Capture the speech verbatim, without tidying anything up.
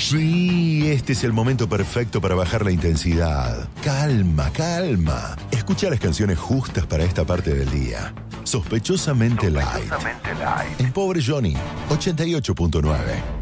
Sí, este es el momento perfecto para bajar la intensidad. Calma, calma. Escucha las canciones justas para esta parte del día. Sospechosamente, Sospechosamente light. light. En Pobre Johnny, ochenta y ocho punto nueve.